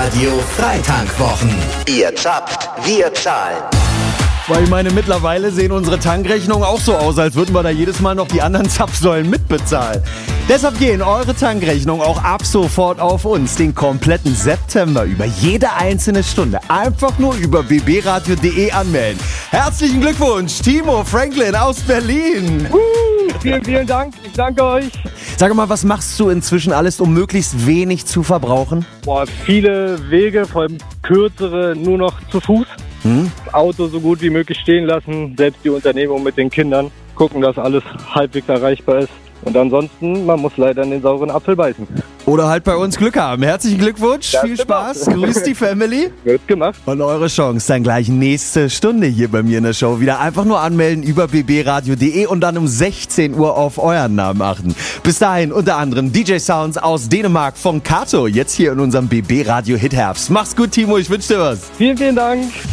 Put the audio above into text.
Radio Freitankwwochen. Ihr zapft, wir zahlen. Weil ich meine, mittlerweile sehen unsere Tankrechnungen auch so aus, als würden wir da jedes Mal noch die anderen Zapfsäulen mitbezahlen. Deshalb gehen eure Tankrechnungen auch ab sofort auf uns, den kompletten September über jede einzelne Stunde. Einfach nur über bbradio.de anmelden. Herzlichen Glückwunsch, Timo Franklin aus Berlin. Vielen, vielen Dank. Ich danke euch. Sag mal, was machst du inzwischen alles, um möglichst wenig zu verbrauchen? Viele Wege, vor allem kürzere, nur noch zu Fuß. Das Auto so gut wie möglich stehen lassen. Selbst die Unternehmung mit den Kindern gucken, dass alles halbwegs erreichbar ist. Und ansonsten, man muss leider in den sauren Apfel beißen. Oder halt bei uns Glück haben. Herzlichen Glückwunsch, Das viel gemacht. Spaß, grüß die Family. Wird gemacht. Und eure Chance dann gleich nächste Stunde hier bei mir in der Show. Wieder einfach nur anmelden über bbradio.de und dann um 16 Uhr auf euren Namen achten. Bis dahin unter anderem DJ Sounds aus Dänemark von Kato. Jetzt hier in unserem BB Radio Hit Herbst. Mach's gut, Timo, ich wünsche dir was. Vielen, vielen Dank.